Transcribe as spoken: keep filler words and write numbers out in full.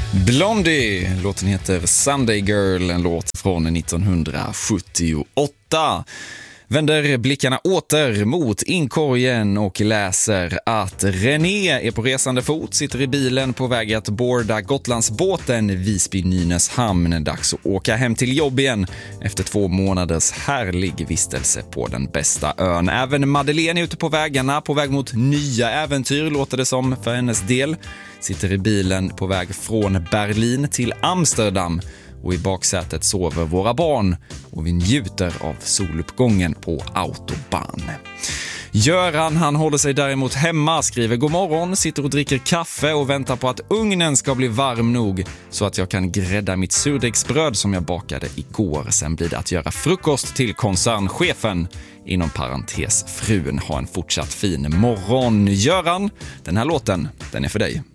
Blondie, låten heter Sunday Girl, en låt från nittonhundrasjuttioåtta. Vänder blickarna åter mot inkorgen och läser att René är på resande fot, sitter i bilen på väg att borda Gotlandsbåten Visby-Nynäshamn. Dags att åka hem till jobb igen efter två månaders härlig vistelse på den bästa ön. Även Madeleine är ute på vägarna, på väg mot nya äventyr låter det som för hennes del. Sitter i bilen på väg från Berlin till Amsterdam. Och i baksätet sover våra barn och vi njuter av soluppgången på autobahn. Göran, han håller sig däremot hemma, skriver god morgon, sitter och dricker kaffe och väntar på att ugnen ska bli varm nog så att jag kan grädda mitt surdegsbröd som jag bakade igår. Sen blir det att göra frukost till koncernchefen, inom parentes frun. Ha en fortsatt fin morgon. Göran, den här låten, den är för dig.